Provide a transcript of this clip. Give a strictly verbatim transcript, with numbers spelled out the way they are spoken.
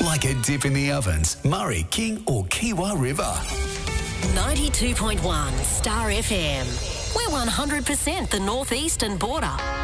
Like a dip in the ovens, Murray, King or Kiewa River. ninety-two point one Star F M. We're one hundred percent the northeastern border.